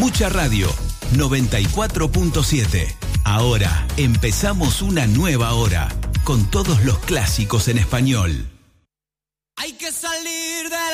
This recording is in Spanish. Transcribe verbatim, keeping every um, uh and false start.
Mucha Radio, noventa y cuatro punto siete. Ahora empezamos una nueva hora con todos los clásicos en español. Hay que salir de